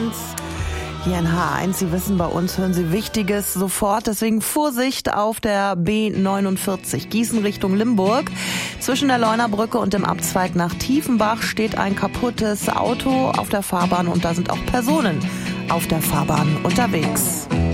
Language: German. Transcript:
H1. Hier in H1, Sie wissen, bei uns hören Sie Wichtiges sofort. Deswegen Vorsicht auf der B49 Gießen Richtung Limburg. Zwischen der Leunabrücke und dem Abzweig nach Tiefenbach steht ein kaputtes Auto auf der Fahrbahn und da sind auch Personen auf der Fahrbahn unterwegs.